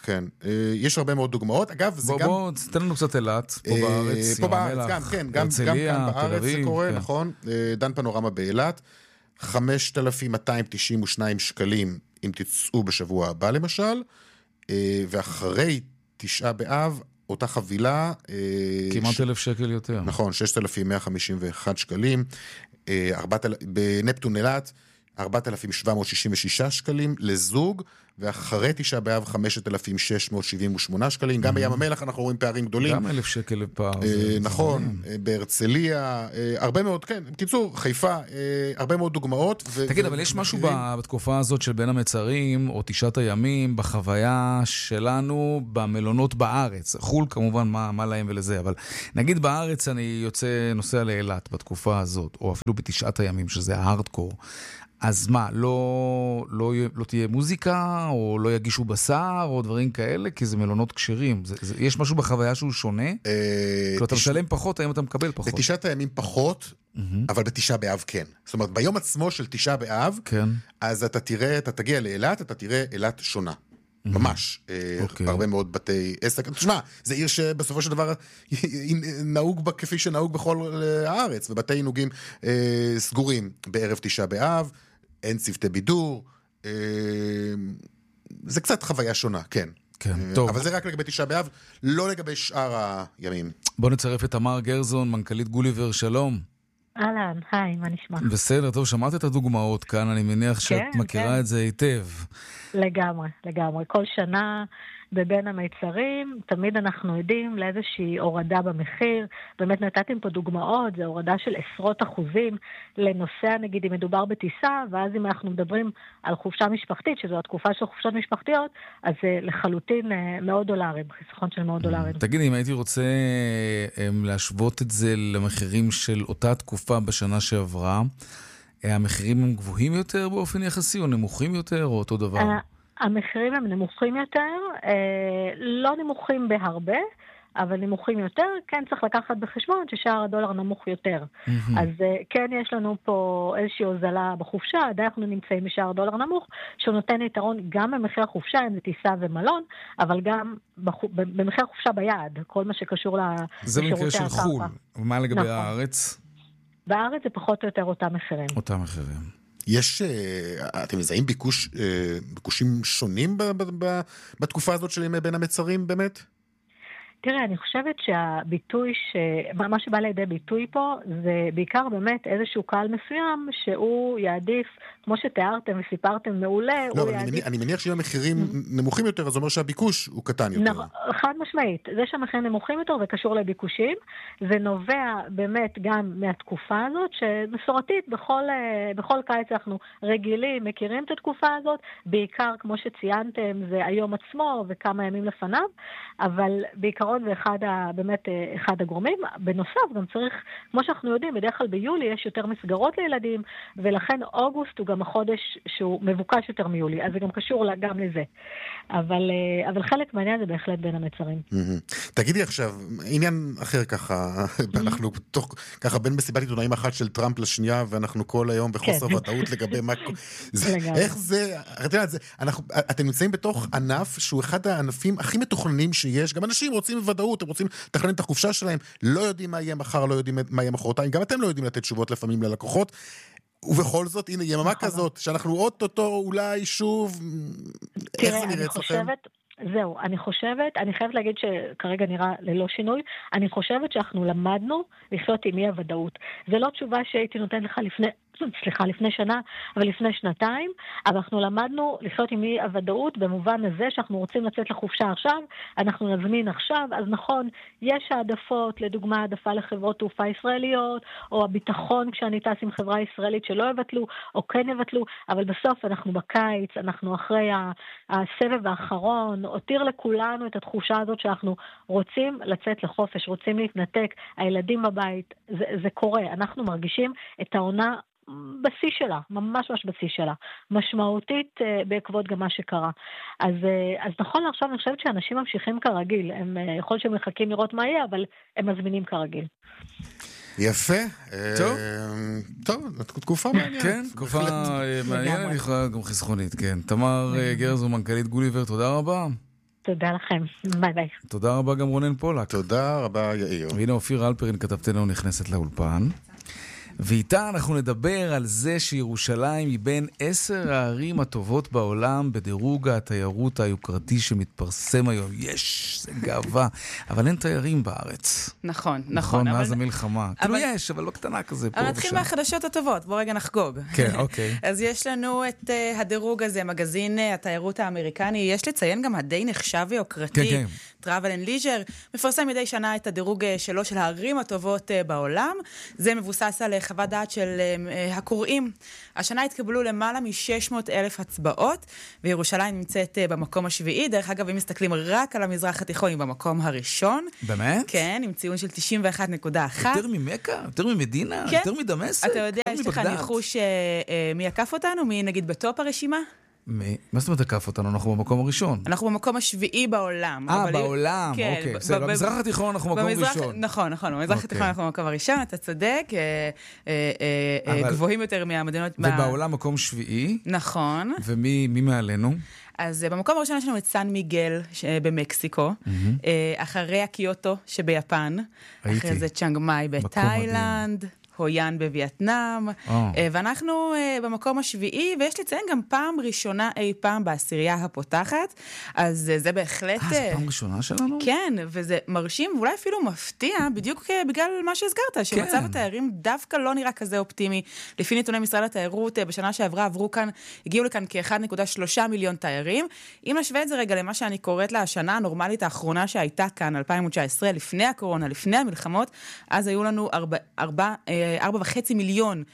כן. יש הרבה מאוד דוגמאות. אגב, זה גם... בוא, תן לנו קצת אילת, פה בארץ, פה בארץ, גם, כן, גם כאן בארץ זה קורה, נכון. דן פנורמה באילת, חמשת אלפים מאתיים תשעים ושניים שקלים אם תצאו בשבוע הבא למשל, ואחרי תשעה באב, אותה חבילה... כמעט אלף שקל יותר. נכון, שישת אלפים מאה חמישים ואחד שקלים, בנפטון אילת, ארבעת אלפים שבע מאות שישים ושישה שקלים לזוג, ואחרי תשעה באב חמשת אלפים שש מאות שבעים ושמונה שקלים. גם בים המלח אנחנו רואים פערים גדולים. גם אלף שקל לפער. נכון, בהרצליה, הרבה מאוד, כן, בקיצור, חיפה, הרבה מאוד דוגמאות. תגיד, אבל יש משהו בתקופה הזאת של בין המצרים, או תשעת הימים, בחוויה שלנו, במלונות בארץ. חול כמובן, מה להם ולזה, אבל נגיד בארץ אני יוצא, נוסע לאילת בתקופה הזאת, או אפילו בתשעת הימים, שזה ההארדקור. אז מה, לא, לא, לא תהיה מוזיקה, או לא יגישו בשר, או דברים כאלה, כי זה מלונות כשרים. זה, זה, יש משהו בחוויה שהוא שונה? כאילו, אתה משלם פחות, האם אתה מקבל פחות? בתשעת הימים פחות, אבל בתשעה באב כן. זאת אומרת, ביום עצמו של תשעה באב, אז אתה תראה, אתה תגיע לאילת, אתה תראה אילת שונה. ממש. הרבה מאוד בתי עסק. תשמע, זה עיר שבסופו של דבר נהוג בה כפי שנהוג בכל הארץ, ובתי עינוגים סגורים בערב תשעה באב, אין צוותי בידור, זה קצת חוויה שונה, כן. כן, טוב. אבל זה רק לגבי תשעה באב, לא לגבי שאר הימים. בוא נצרף את תמר גרזון, מנכ"לית גוליבר, שלום. אהלן, היי, מה נשמע? בסדר, טוב, שמעת את הדוגמאות כאן, אני מניח שאת כן, מכירה כן. את זה היטב. לגמרי, לגמרי. כל שנה בבין המיצרים, תמיד אנחנו יודעים לאיזושהי הורדה במחיר. באמת נתתם פה דוגמאות, זה הורדה של עשרות אחוזים לנוסע, נגיד, אם מדובר בטיסה, ואז אם אנחנו מדברים על חופשה משפחתית, שזו התקופה של חופשות משפחתיות, אז זה לחלוטין מאות דולרים, חיסכון של מאות דולרים. תגידי, אם הייתי רוצה להשוות את זה למחירים של אותה תקופה בשנה שעברה, המחירים הם גבוהים יותר באופן יחסי, או נמוכים יותר, או אותו דבר? המחירים הם נמוכים יותר, לא נמוכים בהרבה, אבל נמוכים יותר. כן צריך לקחת בחשבון ששער הדולר נמוך יותר. אז כן יש לנו פה איזושהי הוזלה בחופשה, עדיין אנחנו נמצאים בשער דולר נמוך, שהוא נותן יתרון גם במחיר החופשה, אם זה טיסה ומלון, אבל גם במחיר החופשה ביעד, כל מה שקשור לשירותי הקרקע. זה במקרה של חול. ומה לגבי הארץ? בארץ זה פחות או יותר אותם מחירים. אותם מחירים. יש, אתם מזהים ביקוש, ביקושים שונים בתקופה הזאת של ימי בין המצרים באמת? תראה, אני חושבת שהביטוי, ש... מה שבא לידי ביטוי פה, זה בעיקר באמת איזשהו קהל מסוים, שהוא יעדיף, כמו שתיארתם וסיפרתם מעולה, לא, הוא אבל יעדיף... אני מניח שאם המחירים נמוכים יותר, אז זה אומר שהביקוש הוא קטן יותר. נכון, חד משמעית. זה שהמחירים נמוכים יותר וקשור לביקושים, זה נובע באמת גם מהתקופה הזאת, שמסורתית בכל, בכל קיץ אנחנו רגילים, מכירים את התקופה הזאת, בעיקר, כמו שציינתם, זה היום עצמו וכמה ימים לפניו, אבל בעיקר זה אחד, באמת אחד הגורמים. בנוסף, גם צריך, כמו שאנחנו יודעים, בדרך כלל ביולי יש יותר מסגרות לילדים, ולכן אוגוסט הוא גם החודש שהוא מבוקש יותר מיולי, אז זה גם קשור גם לזה. אבל, אבל חלק מהעניין זה בהחלט בין המצרים. תגידי עכשיו, עניין אחר ככה, אנחנו תוך, ככה בין מסיבת עיתונאים אחת של טראמפ לשנייה, ואנחנו כל היום בחוסר ודאות לגבי מה... איך זה, אתם נמצאים בתוך ענף שהוא אחד הענפים הכי מתוכננים שיש, גם אנשים רוצים בוודאות, הם רוצים לתכנן את החופשה שלהם, לא יודעים מה יהיה מחר, לא יודעים מה יהיה מחרתיים, גם אתם לא יודעים לתת תשובות לפעמים ללקוחות, ובכל זאת, הנה, יממה כזאת, שאנחנו אוטוטו אולי שוב, איך זה נראה אצלכם? זהו, אני חושבת, אני חייבת להגיד שכרגע נראה ללא שינוי, אני חושבת שאנחנו למדנו לחיות עם אי הוודאות. זה לא תשובה שהייתי נותן לך לפני, סליחה, לפני שנה, אבל לפני שנתיים, אבל אנחנו למדנו לחיות עם אי הוודאות במובן הזה שאנחנו רוצים לצאת לחופשה עכשיו, אנחנו נזמין עכשיו, אז נכון, יש העדפות, לדוגמה העדפה לחברות תעופה ישראליות, או הביטחון כשאני טס עם חברה ישראלית שלא יבטלו, או כן יבטלו, אבל בסוף אנחנו בקיץ, אנחנו אחרי הסבב האחרון, הותיר לכולנו את התחושה הזאת שאנחנו רוצים לצאת לחופש, רוצים להתנתק, הילדים בבית, זה, זה קורה, אנחנו מרגישים את העונה בשיא שלה, ממש ממש בשיא שלה, משמעותית uh, בעקבות גם מה שקרה. אז, uh, אז נכון עכשיו אני חושבת שאנשים ממשיכים כרגיל, הם uh, יכול שהם מחכים לראות מה יהיה, אבל הם מזמינים כרגיל. יפה. טוב. טוב, תקופה מעניינת. כן, תקופה מעניינת, גם חסכונית, כן. תמר גרזון, מנכ"לית גוליבר, תודה רבה. תודה לכם, ביי ביי. תודה רבה גם רונן פולק. תודה רבה יאיר. והנה אופיר אלפרין כתבתנו נכנסת לאולפן. ואיתה אנחנו נדבר על זה שירושלים היא בין עשר הערים הטובות בעולם בדירוג התיירות היוקרתי שמתפרסם היום. יש, זה גאווה. אבל אין תיירים בארץ. נכון, נכון. נכון, מאז אבל... המלחמה. אבל... כאילו יש, אבל לא קטנה כזה. אבל נתחיל מהחדשות הטובות, בוא רגע נחגוג. כן, אוקיי. אז יש לנו את uh, הדירוג הזה, מגזין uh, התיירות האמריקני. יש לציין גם הדי נחשב ויוקרתי. כן, כן. Travel and Leisure, מפרסם מדי שנה את הדירוג שלו של הערים הטובות בעולם. זה מבוסס על חוות דעת של הקוראים. השנה התקבלו למעלה מ-שש מאות אלף הצבעות, וירושלים נמצאת במקום השביעי. דרך אגב, אם מסתכלים רק על המזרח התיכון, היא במקום הראשון. באמת? כן, עם ציון של תשעים ואחת נקודה אחת. יותר ממקה? יותר ממדינה? כן. יותר מדמשק? אתה יודע, יש לך ניחוש מי עקף אותנו? מי נגיד בטופ הרשימה? מה זאת אומרת הקף אותנו? אנחנו במקום הראשון. אנחנו במקום השביעי בעולם. אה, בעולם, אוקיי. בסדר, במזרח התיכון אנחנו במקום ראשון. נכון, נכון, במזרח התיכון אנחנו במקום הראשון, אתה צודק, גבוהים יותר מהמדינות. ובעולם מקום שביעי. נכון. ומי מעלינו? אז במקום הראשון יש לנו את סן מיגל במקסיקו, אחרי קיוטו שביפן, אחרי זה צ'אנג מאי בתאילנד. הויאן בווייטנאם, oh. ואנחנו במקום השביעי, ויש לציין גם פעם ראשונה אי פעם בעשירייה הפותחת, אז זה בהחלט... אה, זה פעם ראשונה שלנו? כן, וזה מרשים, ואולי אפילו מפתיע, בדיוק בגלל מה שהזכרת, שמצב כן. התיירים דווקא לא נראה כזה אופטימי. לפי נתוני משרד התיירות, בשנה שעברה עברו כאן, הגיעו לכאן כ-אחד נקודה שלושה מיליון תיירים. אם נשווה את זה רגע למה שאני קוראת לה, השנה הנורמלית האחרונה שהייתה כאן, אלפיים תשע עשרה, לפני הקורונה, לפני המלחמות, אז היו לנו ארבע, ארבע, ארבע וחצי מיליון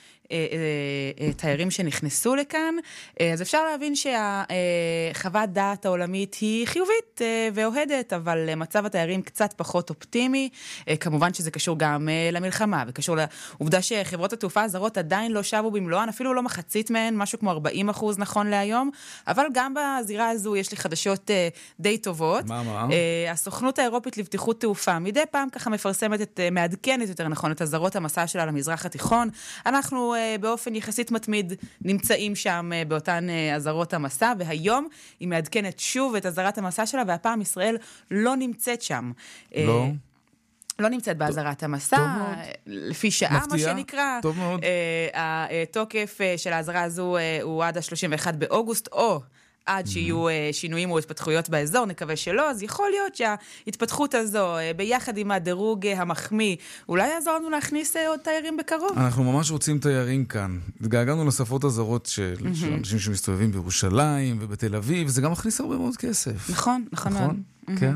תיירים שנכנסו לכאן, אז אפשר להבין שהחוות דעת העולמית היא חיובית ואוהדת, אבל מצב התיירים קצת פחות אופטימי, כמובן שזה קשור גם למלחמה, וקשור לעובדה שחברות התעופה הזרות עדיין לא שבו במלואן, אפילו לא מחצית מהן, משהו כמו ארבעים אחוז נכון להיום, אבל גם בזירה הזו יש לי חדשות די טובות. מה, מה? הסוכנות האירופית לבטיחות תעופה, מדי פעם ככה מפרסמת, את, מעדכנת יותר נכון, את הזרות המסע שלה למזרח התיכון. אנחנו באופן יחסית מתמיד נמצאים שם באותן הזרות המסע, והיום היא מעדכנת שוב את הזרת המסע שלה, והפעם ישראל לא נמצאת שם. לא? לא נמצאת בעזרת המסע, לפי שעה מה שנקרא. טוב מאוד. התוקף של העזרה הזו הוא עד ה-שלושים ואחד באוגוסט, או עד שיהיו שינויים או התפתחויות באזור, נקווה שלא, אז יכול להיות שההתפתחות הזו, ביחד עם הדירוג המחמיא, אולי יעזור לנו להכניס עוד תיירים בקרוב. אנחנו ממש רוצים תיירים כאן. התגעגענו לשפות הזרות של אנשים שמסתובבים בירושלים ובתל אביב, זה גם מכניס הרבה מאוד כסף. נכון, נכון מאוד. כן.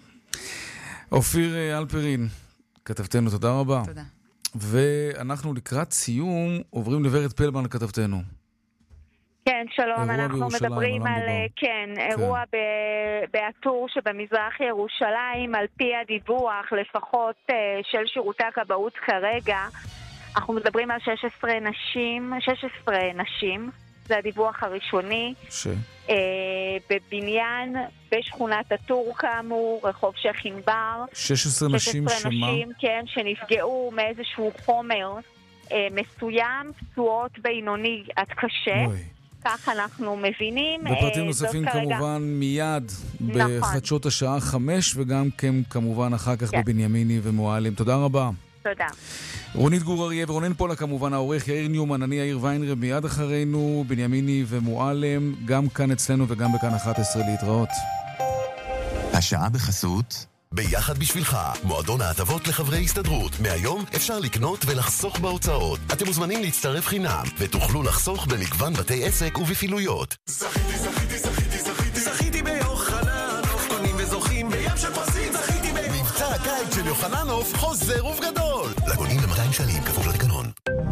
אופיר אלפרין, כתבתנו, תודה רבה. תודה. ואנחנו לקראת סיום עוברים לוורד פלמן לכתבתנו. כן, שלום, אנחנו מדברים על, כן, אירוע באתור שבמזרח ירושלים, על פי הדיווח לפחות של שירותי הכבאות כרגע, אנחנו מדברים על שש עשרה נשים, שש עשרה נשים, זה הדיווח הראשוני, ש... בבניין בשכונת אתור כאמור, רחוב שייח' ענבר. שש עשרה נשים שמה? שש עשרה נשים, כן, שנפגעו מאיזשהו חומר מסוים, פצועות בינוני עד קשה. אוי. כך אנחנו מבינים. בפרטים נוספים כמובן מיד בחדשות השעה חמש, וגם כמובן אחר כך בבנימיני ומועלם. תודה רבה. תודה. רונית גור אריה ורונן פולק כמובן, העורך יאיר ניומן, אני יאיר ויינרב, מיד אחרינו בנימיני ומועלם, גם כאן אצלנו וגם בכאן אחת עשרה להתראות. השעה בחסות ביחד בשבילך, מועדון ההטבות לחברי הסתדרות. מהיום אפשר לקנות ולחסוך בהוצאות. אתם מוזמנים להצטרף חינם ותוכלו לחסוך במגוון בתי עסק ובפעילויות. זכיתי, זכיתי, זכיתי, זכיתי, זכיתי ביוחננוף, קונים וזוכים בים של פרסים, זכיתי ב... מבצע הקיץ של יוחננוף חוזר ובגדול. לקונים ב-מאתיים שקלים כפוף לתקנון.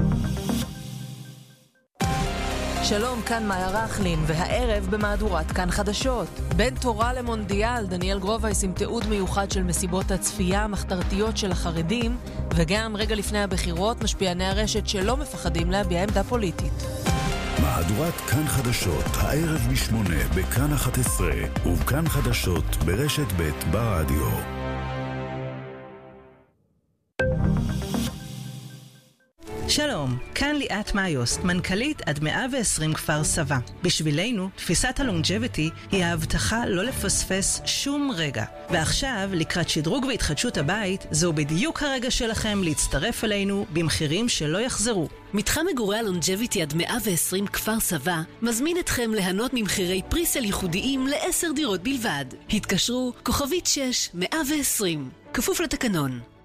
שלום, כאן מאיה רחלין, והערב במהדורת כאן חדשות. בין תורה למונדיאל, דניאל גרובייס עם תיעוד מיוחד של מסיבות הצפייה המחתרתיות של החרדים, וגם רגע לפני הבחירות משפיעני הרשת שלא מפחדים להביע עמדה פוליטית. מהדורת כאן חדשות, הערב משמונה בכאן אחת עשרה, ובכאן חדשות ברשת ב' ברדיו. שלום, כאן ליאת מאיוס, מנכ"לית עד מאה ועשרים כפר סבא. בשבילנו, תפיסת הלונג'ביטי היא ההבטחה לא לפספס שום רגע. ועכשיו, לקראת שדרוג והתחדשות הבית, זהו בדיוק הרגע שלכם להצטרף אלינו במחירים שלא יחזרו. מתחם מגורי הלונג'ביטי עד מאה ועשרים כפר סבא מזמין אתכם ליהנות ממחירי פריסל ייחודיים לעשר דירות בלבד. התקשרו כוכבית שש מאה ועשרים, כפוף לתקנון.